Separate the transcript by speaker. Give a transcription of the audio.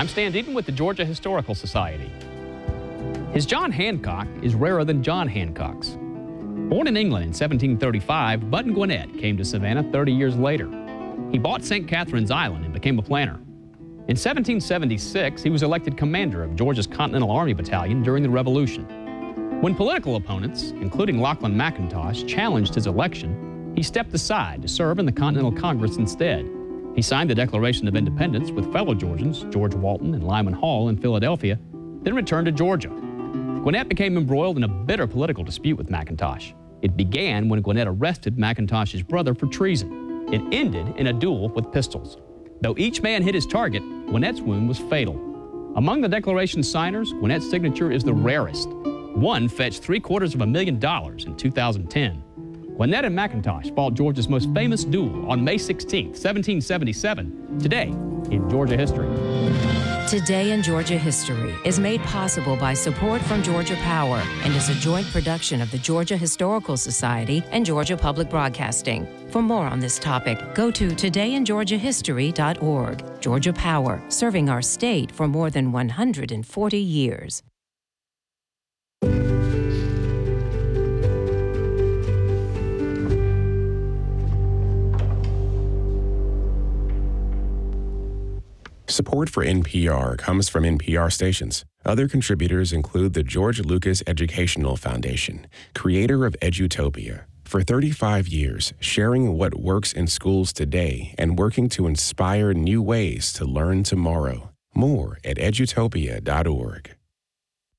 Speaker 1: I'm Stan Deaton with the Georgia Historical Society. His John Hancock is rarer than John Hancocks. Born in England in 1735, Button Gwinnett came to Savannah 30 years later. He bought St. Catherine's Island and became a planter. In 1776, he was elected commander of Georgia's Continental Army Battalion during the Revolution. When political opponents, including Lachlan McIntosh, challenged his election, he stepped aside to serve in the Continental Congress instead. He signed the Declaration of Independence with fellow Georgians, George Walton and Lyman Hall in Philadelphia, then returned to Georgia. Gwinnett became embroiled in a bitter political dispute with McIntosh. It began when Gwinnett arrested McIntosh's brother for treason. It ended in a duel with pistols. Though each man hit his target, Gwinnett's wound was fatal. Among the Declaration signers, Gwinnett's signature is the rarest. One fetched $750,000 in 2010. Gwinnett and McIntosh fought Georgia's most famous duel on May 16, 1777, today in Georgia history.
Speaker 2: Today in Georgia History is made possible by support from Georgia Power and is a joint production of the Georgia Historical Society and Georgia Public Broadcasting. For more on this topic, go to todayingeorgiahistory.org. Georgia Power, serving our state for more than 140 years.
Speaker 3: Support for NPR comes from NPR stations. Other contributors include the George Lucas Educational Foundation, creator of Edutopia. For 35 years, sharing what works in schools today and working to inspire new ways to learn tomorrow. More at edutopia.org.